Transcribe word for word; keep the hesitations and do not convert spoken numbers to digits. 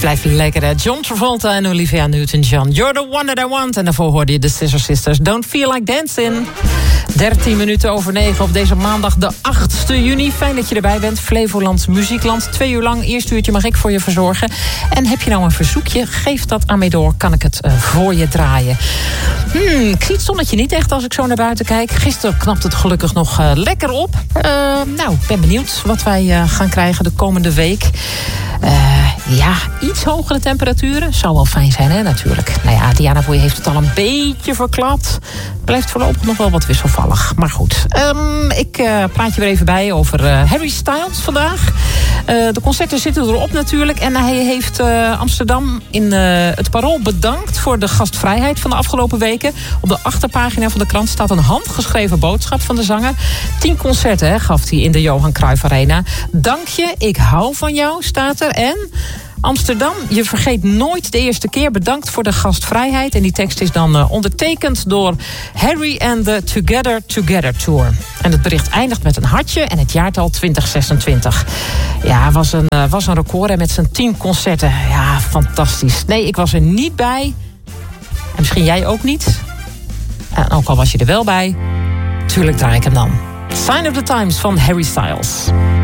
blijft lekker, hè? John Travolta en Olivia Newton-John. You're the one that I want. En daarvoor hoorde je de Scissor Sisters. Don't feel like dancing. dertien minuten over negen op deze maandag de achtste juni. Fijn dat je erbij bent. Flevoland Muziekland. Twee uur lang. Eerst uurtje mag ik voor je verzorgen. En heb je nou een verzoekje? Geef dat aan mij door. Kan ik het uh, voor je draaien. Hmm, ik zie het zonnetje niet echt als ik zo naar buiten kijk. Gisteren knapt het gelukkig nog uh, lekker op. Uh, nou, ik ben benieuwd wat wij uh, gaan krijgen de komende week. Uh, ja, iets hogere temperaturen. Zou wel fijn zijn, hè, natuurlijk. Nou ja, Diana Boei heeft het al een beetje verklapt. Blijft voorlopig nog wel wat wisselvallig. Maar goed, um, ik uh, praat je weer even bij over uh, Harry Styles vandaag. Uh, de concerten zitten erop natuurlijk. En hij heeft uh, Amsterdam in uh, het Parool bedankt voor de gastvrijheid van de afgelopen weken. Op de achterpagina van de krant staat een handgeschreven boodschap van de zanger. Tien concerten hè, gaf hij in de Johan Cruijff Arena. Dank je, ik hou van jou, staat er. En Amsterdam, je vergeet nooit de eerste keer. Bedankt voor de gastvrijheid. En die tekst is dan uh, ondertekend door Harry and the Together Together Tour. En het bericht eindigt met een hartje en het jaartal twintig zesentwintig. Ja, was een, uh, was een record hè, met zijn tien concerten. Ja, fantastisch. Nee, ik was er niet bij. En misschien jij ook niet. En ook al was je er wel bij. Tuurlijk draai ik hem dan. Sign of the Times van Harry Styles.